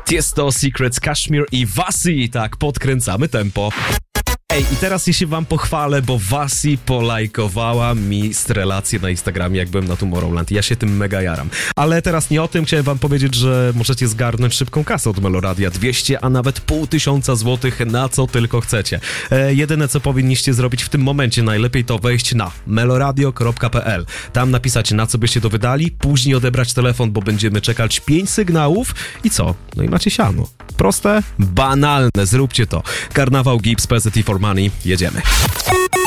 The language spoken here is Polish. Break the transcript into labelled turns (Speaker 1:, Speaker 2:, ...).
Speaker 1: Tiesto, Secrets, Kashmir i Vasi. Tak, podkręcamy tempo. Ej, i teraz się wam pochwalę, bo Vasi polajkowała mi relację na Instagramie, jak byłem na Tomorrowland. Ja się tym mega jaram. Ale teraz nie o tym, chciałem wam powiedzieć, że możecie zgarnąć szybką kasę od Meloradia. 200, a nawet 500 złotych, na co tylko chcecie. Jedyne, co powinniście zrobić w tym momencie, najlepiej to wejść na meloradio.pl. Tam napisać, na co byście to wydali, później odebrać telefon, bo będziemy czekać 5 sygnałów i co? No i macie siano. Proste? Banalne. Zróbcie to. Karnawał, Gibbs, Peasy for Money. Jedziemy.